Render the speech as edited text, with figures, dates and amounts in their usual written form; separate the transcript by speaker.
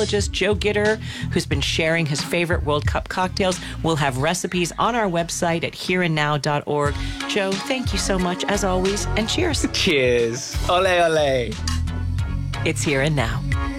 Speaker 1: mixologist Joe Gitter, who's been sharing his favorite World Cup cocktails. We'll have recipes on our website at hereandnow.org. Joe, thank you so much, as always, and cheers.
Speaker 2: Cheers. Ole, ole.
Speaker 1: It's Here and Now.